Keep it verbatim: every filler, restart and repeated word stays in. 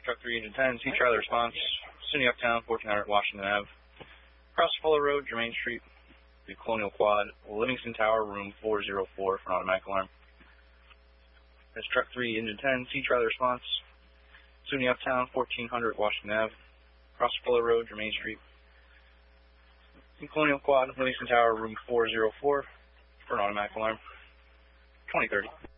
Truck three, Engine ten, C Charlie response, SUNY Uptown, fourteen hundred Washington Avenue. Across Fuller Road, Germain Street, the Colonial Quad, Livingston Tower, room four oh four for an automatic alarm. That's Truck three, Engine ten, C Charlie response, SUNY Uptown, fourteen hundred Washington Avenue. Across Fuller Road, Germain Street, the Colonial Quad, Livingston Tower, room four oh four for an automatic alarm. twenty thirty.